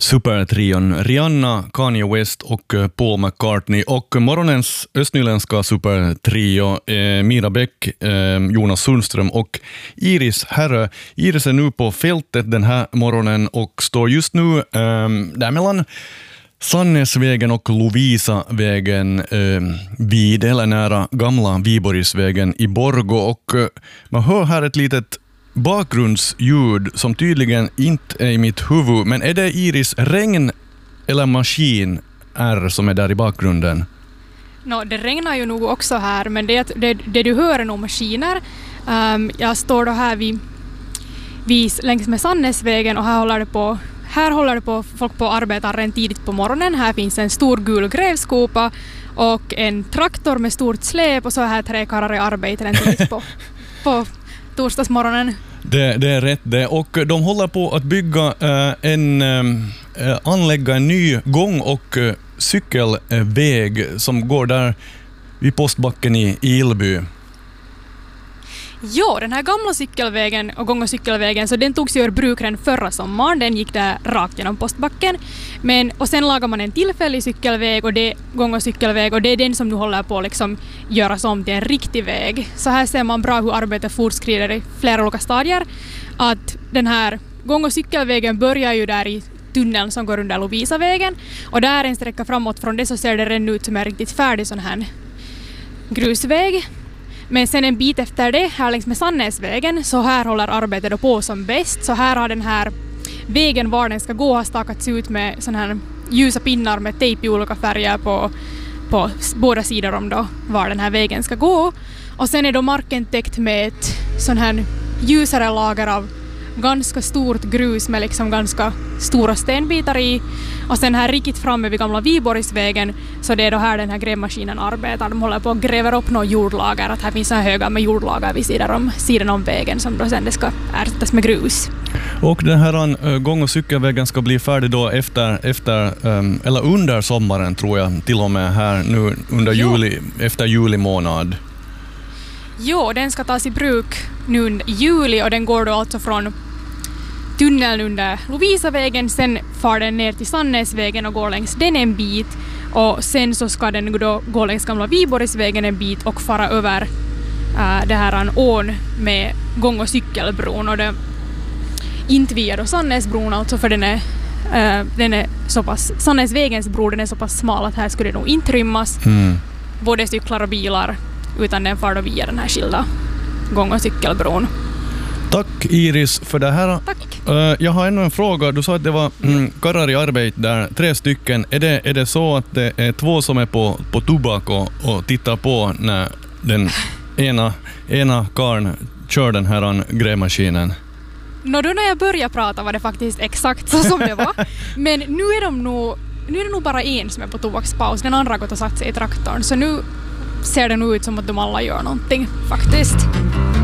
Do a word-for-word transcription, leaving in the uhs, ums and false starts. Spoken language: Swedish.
Supertrion Rihanna, Kanye West och Paul McCartney och morgonens östnyländska supertrio eh, Mira Bäck, eh, Jonas Sundström och Iris Herrö. Iris är nu på fältet den här morgonen och står just nu eh, där mellan Sannäsvägen och Lovisavägen eh, vid eller nära gamla Viborisvägen i Borgå, och eh, man hör här ett litet bakgrundsljud som tydligen inte är i mitt huvud, men är det Iris regn eller maskin är som är där i bakgrunden? No, det regnar ju nog också här, men det, det, det du hör är nog maskiner. Um, jag står då här vid, vid, längs med Sannäsvägen, och här håller det på Här håller det på folk på att arbeta redan tidigt på morgonen. Här finns en stor gul grävskopa och en traktor med stort släp, och så här tre karlar i arbete redan tidigt på, på torsdagsmorgonen. Det, det är rätt det. Och de håller på att bygga äh, en äh, anlägga en ny gång- och äh, cykelväg som går där vid postbacken i, i Ilby. Jo, den här gamla cykelvägen och gång- och cykelvägen, så den togs ju ur bruk redan förra sommaren. Den gick där rakt genom postbacken. Men, och sen lagar man en tillfällig cykelväg och det gång- och cykelväg, och det är den som nu håller på att liksom göras om till en riktig väg. Så här ser man bra hur arbetet fortskrider i flera olika stadier. Att den här gång- och cykelvägen börjar ju där i tunneln som går under Lovisavägen, och där en sträcka framåt från det så ser det redan ut som en riktigt färdig sån här grusväg. Men sen en bit efter det, här längs med Sannäsvägen, så här håller arbetet då på som bäst. Så här har den här vägen var den ska gå har stakats ut med sån här ljusa pinnar med tejp i olika färger på, på båda sidor om då var den här vägen ska gå. Och sen är då marken täckt med ett sån här ljusare lager av ganska stort grus med liksom ganska stora stenbitar i. Och sen här riktigt framme vid gamla Viborisvägen, så det är då här den här grävmaskinen arbetar. De håller på att gräva upp några jordlager, att här finns så här höga med jordlager vid sidan om, sidan om vägen som då sen det ska ersättas med grus. Och den här uh, gång- och cykelvägen ska bli färdig då efter, efter um, eller under sommaren tror jag till och med här nu under juli, efter juli månad. Jo, den ska tas i bruk nu under juli, och den går då alltså från tunneln under Lovisavägen, sen far den ner till Sannäsvägen och går längs den en bit, och sen så ska den då gå längs gamla Viborisvägen en bit och fara över äh, det här ån med gång- och cykelbron, och det inte via då Sannäsbron alltså, för den är, äh, den är så pass, Sannäsvägens bro den är så pass smal att här skulle det nog inte rymmas mm. både cyklar och bilar, utan den far då via den här skilda gång- och cykelbron. Tack Iris för det här. Tack. Uh, jag har ännu en fråga. Du sa att det var mm, karlar i arbete där, tre stycken. Är det, är det så att det är två som är på, på tobak och, och tittar på när den ena, ena karln kör den här grävmaskinen? Nå, då när jag började prata var det faktiskt exakt så som det var. Men nu är, de nog, nu är det nog bara en som är på tobakspaus. Den andra har gått och satt sig i traktorn. Så nu ser det nog ut som att de alla gör någonting faktiskt.